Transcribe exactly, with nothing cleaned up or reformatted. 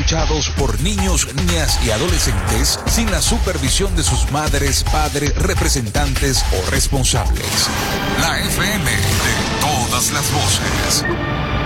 escuchados por niños, niñas y adolescentes sin la supervisión de sus madres, padres, representantes o responsables. La F M de todas las voces.